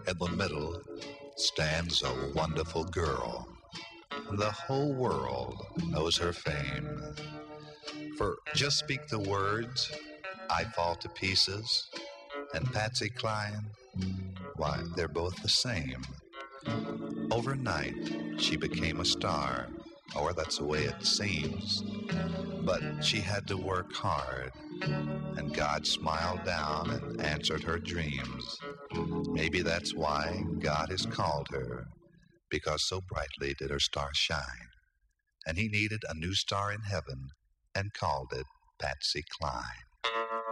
In the middle stands a wonderful girl. The whole world knows her fame. For just speak the words, I fall to pieces, and Patsy Cline, why, they're both the same. Overnight, she became a star, or that's the way it seems. But she had to work hard, and God smiled down and answered her dreams. Maybe that's why God has called her, because so brightly did her star shine. And he needed a new star in heaven and called it Patsy Cline.